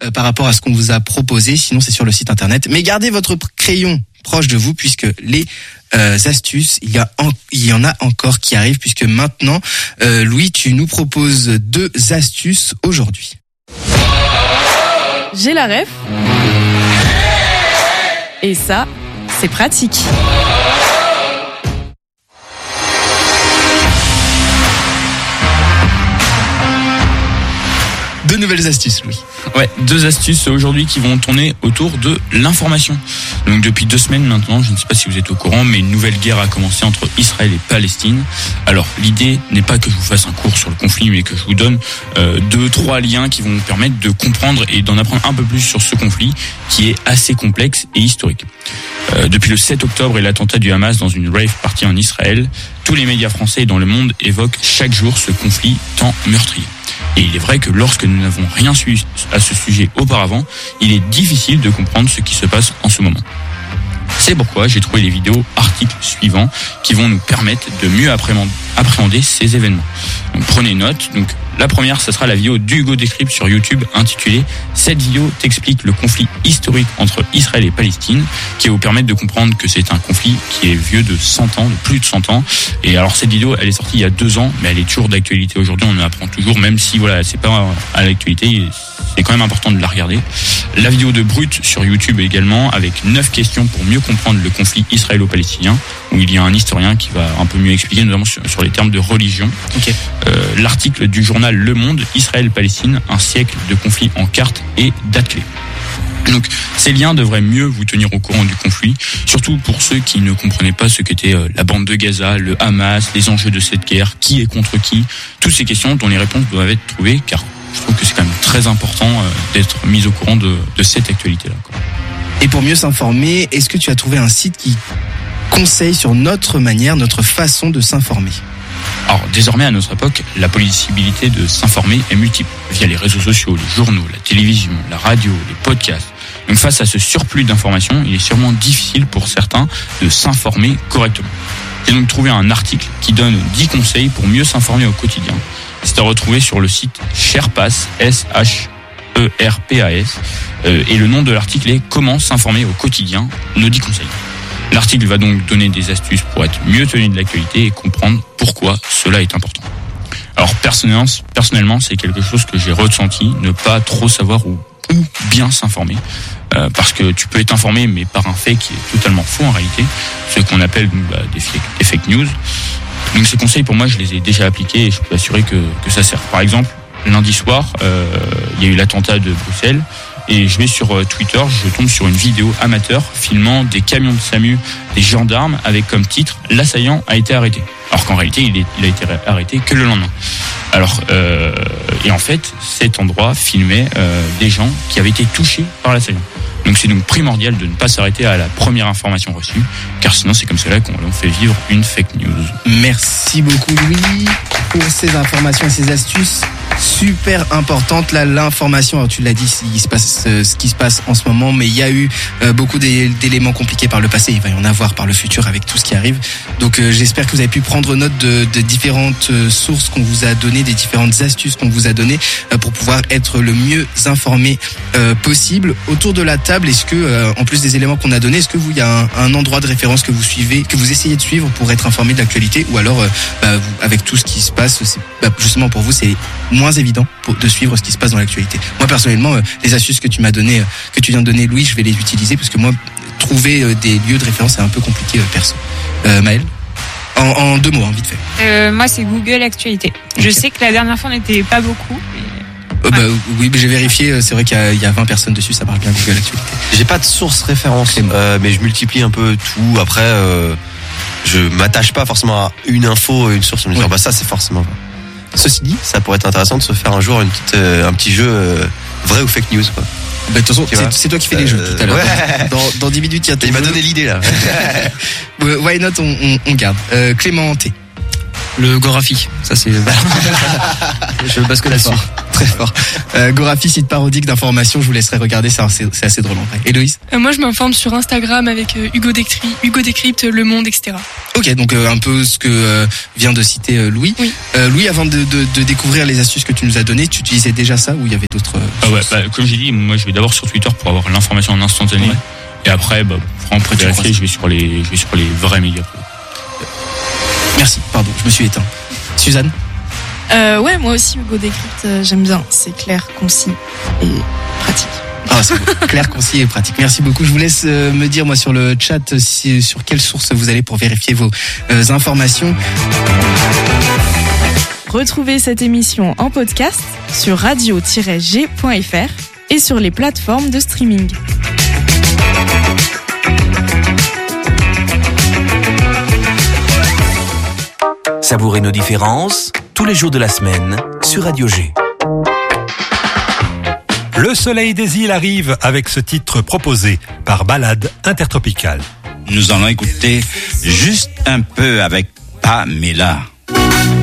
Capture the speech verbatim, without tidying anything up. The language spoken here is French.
euh, par rapport à ce qu'on vous a proposé. Sinon, c'est sur le site internet. Mais gardez votre crayon proche de vous puisque les euh, astuces, il y a en, il y en a encore qui arrivent puisque maintenant, euh, Louis, tu nous proposes deux astuces aujourd'hui. J'ai la ref. Et ça, c'est pratique. Deux nouvelles astuces, Louis. Ouais, deux astuces aujourd'hui qui vont tourner autour de l'information. Donc depuis deux semaines maintenant, je ne sais pas si vous êtes au courant, mais une nouvelle guerre a commencé entre Israël et Palestine. Alors l'idée n'est pas que je vous fasse un cours sur le conflit, mais que je vous donne euh, deux, trois liens qui vont vous permettre de comprendre et d'en apprendre un peu plus sur ce conflit qui est assez complexe et historique. Euh, depuis le sept octobre et l'attentat du Hamas dans une rave party en Israël, tous les médias français et dans le monde évoquent chaque jour ce conflit tant meurtrier. Et il est vrai que lorsque nous n'avons rien su à ce sujet auparavant, il est difficile de comprendre ce qui se passe en ce moment. C'est pourquoi j'ai trouvé les vidéos, articles suivants qui vont nous permettre de mieux appréhender ces événements. Donc prenez note. Donc la première, ce sera la vidéo d'Hugo Décrypte sur YouTube intitulée « Cette vidéo t'explique le conflit historique entre Israël et Palestine » qui va vous permettre de comprendre que c'est un conflit qui est vieux de cent ans, de plus de cent ans. Et alors cette vidéo, elle est sortie il y a deux ans, mais elle est toujours d'actualité aujourd'hui. On en apprend toujours, même si voilà, c'est pas à l'actualité, c'est quand même important de la regarder. La vidéo de Brut sur YouTube également, avec neuf questions pour mieux comprendre le conflit israélo-palestinien, où il y a un historien qui va un peu mieux expliquer, notamment sur, sur les termes de religion. Okay. Euh, l'article du journal Le Monde, Israël-Palestine, un siècle de conflit en cartes et dates clés. Donc ces liens devraient mieux vous tenir au courant du conflit, surtout pour ceux qui ne comprenaient pas ce qu'était la bande de Gaza, le Hamas, les enjeux de cette guerre, qui est contre qui, toutes ces questions dont les réponses doivent être trouvées, car je trouve que c'est quand même très important d'être mis au courant de, de cette actualité-là. Et pour mieux s'informer, est-ce que tu as trouvé un site qui conseille sur notre manière, notre façon de s'informer ? Alors désormais à notre époque, la possibilité de s'informer est multiple, via les réseaux sociaux, les journaux, la télévision, la radio, les podcasts. Donc face à ce surplus d'informations, il est sûrement difficile pour certains de s'informer correctement. J'ai donc trouvé un article qui donne dix conseils pour mieux s'informer au quotidien. C'est à retrouver sur le site Sherpas, S H E R P A S, euh, et le nom de l'article est « Comment s'informer au quotidien ?» Nos dix conseils. L'article va donc donner des astuces pour être mieux tenu de l'actualité et comprendre pourquoi cela est important. Alors personnellement, personnellement c'est quelque chose que j'ai ressenti, ne pas trop savoir où, où bien s'informer, euh, parce que tu peux être informé mais par un fait qui est totalement faux en réalité, ce qu'on appelle bah, des, fake, des fake news. Donc ces conseils pour moi je les ai déjà appliqués et je peux assurer que, que ça sert. Par exemple, lundi soir, euh, il y a eu l'attentat de Bruxelles. Et je vais sur Twitter, je tombe sur une vidéo amateur filmant des camions de SAMU, des gendarmes, avec comme titre « L'assaillant a été arrêté ». Alors qu'en réalité, il, est, il a été arrêté que le lendemain. Alors, euh, et en fait, cet endroit filmait euh, des gens qui avaient été touchés par l'assaillant. Donc c'est donc primordial de ne pas s'arrêter à la première information reçue, car sinon c'est comme cela qu'on fait vivre une fake news. Merci beaucoup Louis pour ces informations et ces astuces super importantes. Là, l'information, alors tu l'as dit, il se passe euh, ce qui se passe en ce moment, mais il y a eu euh, beaucoup d'éléments compliqués par le passé. Il va y en avoir par le futur avec tout ce qui arrive. Donc euh, j'espère que vous avez pu prendre note de, de différentes euh, sources qu'on vous a données, des différentes astuces qu'on vous a données euh, pour pouvoir être le mieux informé euh, possible. Autour de la table, est-ce que, euh, en plus des éléments qu'on a donnés, est-ce que vous, il y a un, un endroit de référence que vous suivez, que vous essayez de suivre pour être informé de l'actualité, ou alors, euh, bah, vous, avec tout ce qui se passe, c'est, bah, justement pour vous, c'est moins évident pour, de suivre ce qui se passe dans l'actualité. Moi, personnellement, euh, les astuces que tu m'as données, euh, que tu viens de donner, Louis, je vais les utiliser parce que moi, trouver euh, des lieux de référence, c'est un peu compliqué euh, perso. Euh, Maëlle, en, en deux mots, hein, vite fait. Euh, moi, c'est Google Actualité. Okay. Je sais que la dernière fois, on n'était pas beaucoup. Mais... Euh, bah, oui, mais j'ai vérifié, c'est vrai qu'il y a, il y a vingt personnes dessus, ça parle bien Google Actualité. J'ai pas de source référence, euh, mais je multiplie un peu tout. Après, euh, je m'attache pas forcément à une info, une source, en me disant, ouais. bah ça c'est forcément vrai. Ceci dit, ça pourrait être intéressant de se faire un jour une petite, euh, un petit jeu euh, vrai ou fake news, quoi. Bah, de toute façon, c'est, c'est toi qui fais les euh, jeux tout à l'heure. Ouais. Dans, dans dix minutes, il y a ton Il jeu. m'a donné l'idée, là. Why not, on, on, on garde. Euh, Clément T. Le Gorafi, ça c'est... Je bascule là-dessus. Très fort. Euh, Gorafi, site parodique d'information, je vous laisserai regarder, c'est assez, c'est assez drôle en vrai. Héloïse? Euh, moi, je m'informe sur Instagram avec euh, Hugo Décrypte, Hugo Décrypte, Le Monde, et cetera. Ok, donc euh, un peu ce que euh, vient de citer euh, Louis. Oui. Euh, Louis, avant de, de, de découvrir les astuces que tu nous as données, tu utilisais déjà ça ou il y avait d'autres euh, Ah ouais, bah, comme j'ai dit, moi je vais d'abord sur Twitter pour avoir l'information en instantané. Ouais. Et après, bah, vraiment pour vérifier, je vais sur les, je vais sur les vrais médias. Merci, pardon, je me suis éteint. Suzanne? Euh, ouais, moi aussi, Hugo Décrypte, euh, j'aime bien. C'est clair, concis et pratique. Ah, c'est bon. Clair, concis et pratique. Merci beaucoup. Je vous laisse euh, me dire, moi, sur le chat, si, sur quelle source vous allez pour vérifier vos euh, informations. Retrouvez cette émission en podcast sur radio tiret g point f r et sur les plateformes de streaming. Savourez nos différences tous les jours de la semaine sur Radio G. Le soleil des îles arrive avec ce titre proposé par Balade Intertropicale. Nous allons écouter juste un peu avec Pamela.